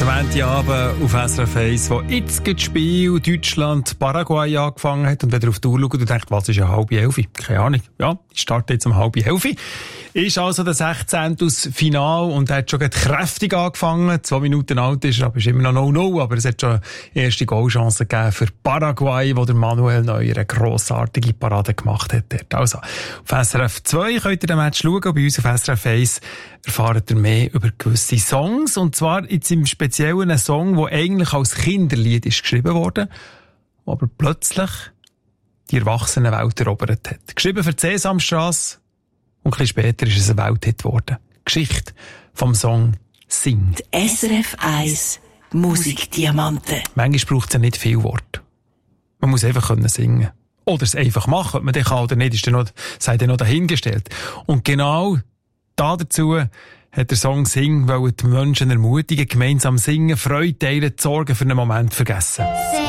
am Montagabend auf SRF 1, wo jetzt das Spiel Deutschland-Paraguay angefangen hat. Und wenn ihr auf die Uhr schaut und denkt, was ist ja 10:30? Keine Ahnung. Ja, ich starte jetzt um 10:30. Ist also der 16. aus Final und hat schon kräftig angefangen. 2 Minuten alt ist er, aber ist immer noch 0-0. Aber es hat schon erste Goalchancen gegeben für Paraguay, wo der Manuel Neuer eine grossartige Parade gemacht hat. Dort. Also, auf SRF 2 könnt ihr den Match schauen. Bei uns auf SRF 1 erfahrt ihr mehr über gewisse Songs. Und zwar jetzt im Speziellen ein Song, der eigentlich als Kinderlied ist geschrieben wurde, aber plötzlich die Erwachsenenwelt erobert hat. Geschrieben für die Sesamstrasse und ein bisschen später ist es ein Welthit geworden. Geschichte vom Song Sing. Die SRF 1 Musikdiamanten. Manchmal braucht es ja nicht viel Wort. Man muss einfach singen können. Oder es einfach machen. Ob man den kann oder nicht, sei dann noch dahingestellt. Und genau dazu hat der Song Sing, weil die Menschen ermutigen, gemeinsam singen, Freude teilen, die Sorgen für einen Moment vergessen.